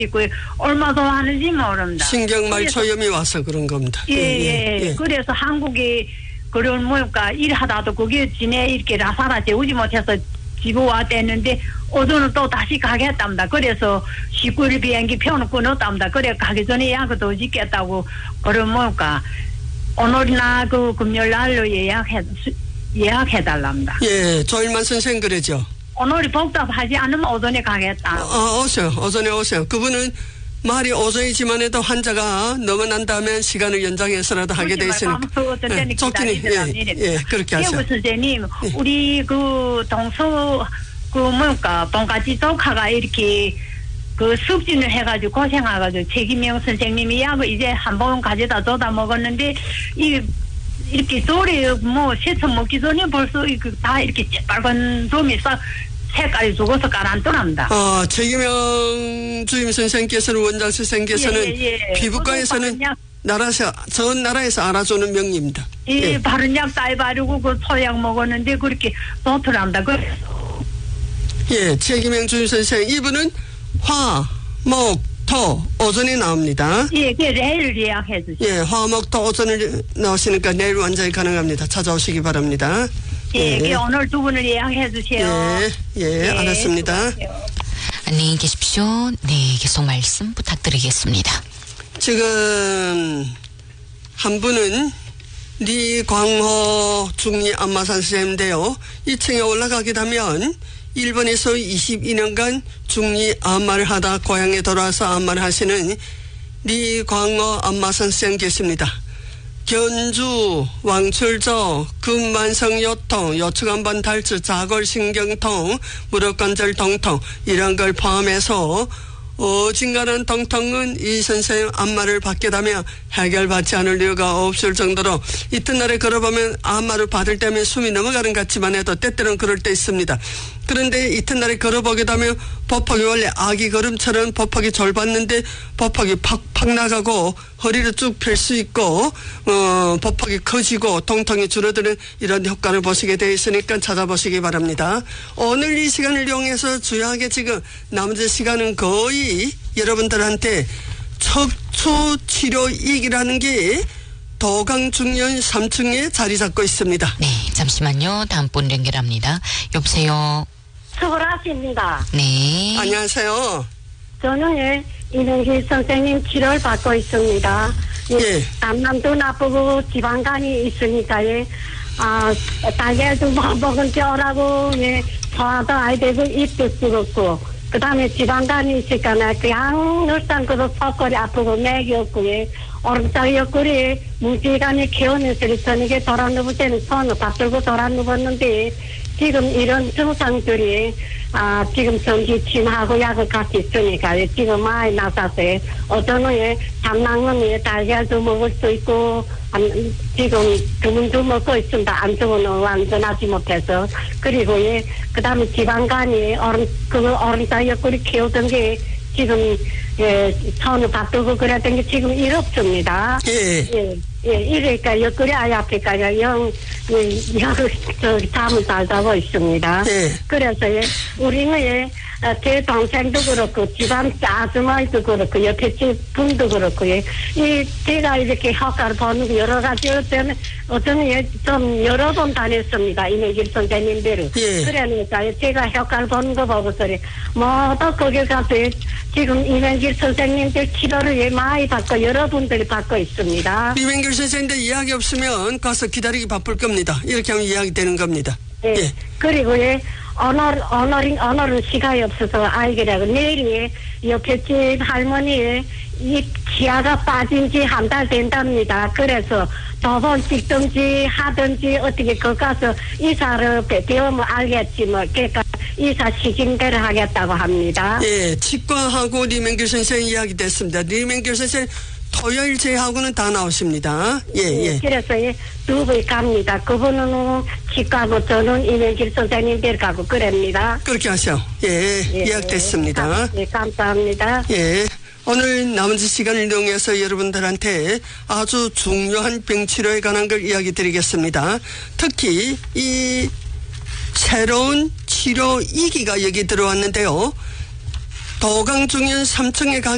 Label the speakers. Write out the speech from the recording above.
Speaker 1: 있고 얼마 더 하는지 모릅니다.
Speaker 2: 신경말초염이 와서 그런 겁니다.
Speaker 1: 예. 그래서 한국에 그런 뭐랄까 일하다도 그게 지내 이렇게 라사라 재우지 못해서 집에 왔댔는데 오늘은 또 다시 가겠답니다. 그래서 19일 비행기 표는 끊었답니다. 그래 가기 전에 예약도 짓겠다고 그런 뭐랄까 오늘이나 그 금요일 날로 예약해달랍니다.
Speaker 2: 예, 조일만 선생 그러죠.
Speaker 1: 오늘이 복잡하지 않으면 오전에 가겠다.
Speaker 2: 오세요. 오전에 오세요. 그분은 말이 오전이지만 해도 환자가 너무 난 다음에 시간을 연장해서라도 하게 돼 있으니까.
Speaker 1: 좋기는
Speaker 2: 그렇게 하세요.
Speaker 1: 개구 선생님, 우리 그 동서 그 뭐랄까 본가지 조카가 이렇게 그 숙진을 해가지고 고생해가지고 최기명 선생님이 약을 이제 한 번 가져다 줘다 먹었는데 이렇게 조리 뭐 세차 먹기 전에 벌써 다 이렇게 빨간 점이 싹 색깔이 죽어서 가라앉더랍니다.
Speaker 2: 최기명 주임 선생께서는 원장 선생께서는 피부과에서는 전 나라에서 알아주는 명입니다.
Speaker 1: 바른 약 잘 바르고 그 소약 먹었는데 그렇게 좋더랍니다.
Speaker 2: 최기명 주임 선생 이분은 화, 목, 토 오전에 나옵니다.
Speaker 1: 내일 예약해 주세요.
Speaker 2: 화, 목, 토 오전에 나오시니까 내일 완전히 가능합니다. 찾아오시기 바랍니다.
Speaker 1: 오늘 두 분을 예약해 주세요.
Speaker 2: 알았습니다.
Speaker 3: 안녕히 계십시오. 네, 계속 말씀 부탁드리겠습니다.
Speaker 2: 지금 한 분은 리광호 중리 안마사 선생님인데요. 2층에 올라가게 되면 일본에서 22년간 중리 안마를 하다 고향에 돌아와서 안마를 하시는 리광호 안마 선생 계십니다. 견주, 왕출조, 근만성 요통, 요추간반 탈출, 자골신경통, 무릎관절 통통 이런 걸 포함해서 어진간한 통통은 이 선생님 안마를 받게 되면 해결받지 않을 이유가 없을 정도로 이튿날에 걸어보면 안마를 받을 때면 숨이 넘어가는 것 같지만 해도 때때로는 그럴 때 있습니다. 그런데 이튿날에 걸어보게 되면 보폭이 원래 아기 걸음처럼 보폭이 졸봤는데 보폭이 팍팍 나가고 허리를 쭉 펼 수 있고 보폭이 커지고 통통이 줄어드는 이런 효과를 보시게 되어 있으니까 찾아보시기 바랍니다. 오늘 이 시간을 이용해서 주요하게 지금 남은 시간은 거의 여러분들한테 척추 치료 이익이라는 게 도강중년 3층에 자리 잡고 있습니다.
Speaker 3: 네, 잠시만요. 다음 분 연결합니다. 여보세요.
Speaker 1: 서울아씨입니다.
Speaker 3: 네.
Speaker 2: 안녕하세요.
Speaker 1: 저는 이명길 선생님 치료를 받고 있습니다. 담남도 나쁘고 지방간이 있으니까 달걀도 먹은 쪄라고 소화도 아이 되고 입도 뜨겁고 그 다음에 지방간이 있으니까 그냥 늘상 그도 속골이 아프고 맥이 없고 오른쪽 옆구리에 무지간에 개운해서 저녁에 돌아 누울 때는 손을 받들고 돌아 누웠는데 지금 이런 증상들이 지금 전기침하고 약을 같이 있으니까 지금 많이 나서서 어떤 후에 담낭은 달걀도 먹을 수 있고 지금 주문도 먹고 있습니다. 안쪽은 완전하지 못해서 그리고 그 다음에 지방간이 오른쪽 옆구리 키우던 게 지금 손을 받들고 그랬던 게 지금 일 없습니다. 이러니까 옆구리 아예 아프니까 잠을 잘 자고 있습니다. 그래서 우리는 제 동생도 그렇고 집안 아줌마도 그렇고 옆에 집 분도 그렇고 제가 이렇게 효과를 보는 거 여러 가지 때문에 좀 여러 번 다녔습니다. 이명길 선생님대로. 그러니까 제가 효과를 보는 거 보고서 모두 거기 가서 지금 이명길 선생님들 치료를 많이 받고 여러분들이 받고 있습니다.
Speaker 2: 이명길 선생님들 이야기 없으면 가서 기다리기 바쁠 겁니다. 이렇게 하면 이야기 되는 겁니다.
Speaker 1: 그리고 오늘은 시간이 없어서 알기라고 내일이 옆에 집 할머니 이 치아가 빠진 지 한 달 된답니다. 그래서 두 번 찍든지 하든지 어떻게 거 가서 이사를 배우면 알겠지 그러니까 이사 시kin대로 하겠다고 합니다.
Speaker 2: 치과하고 리명길 선생 이야기 됐습니다. 리명길 선생 토요일 제하고는 다 나오십니다.
Speaker 1: 그래서 두 분 갑니다. 그분은 치과고 저는 이명길 선생님들 가고 그럽니다.
Speaker 2: 그렇게 하셔. 예약됐습니다.
Speaker 1: 감사합니다.
Speaker 2: 오늘 남은 시간을 이용해서 여러분들한테 아주 중요한 병치료에 관한 걸 이야기 드리겠습니다. 특히 이 새로운 치료 2기가 여기 들어왔는데요. 도강중년 3층에